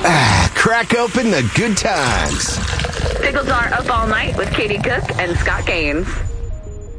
Crack open the good times. Pickles are Up All Night with Katie Cook and Scott Gaines.